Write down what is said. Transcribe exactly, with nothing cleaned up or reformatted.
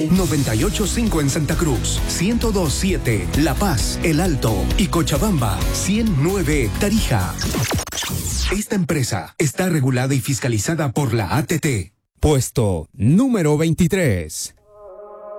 noventa y ocho punto cinco en Santa Cruz, ciento dos punto siete La Paz, El Alto y Cochabamba, ciento nueve Tarija. Esta empresa está regulada y fiscalizada por la A T T. Puesto número veintitrés.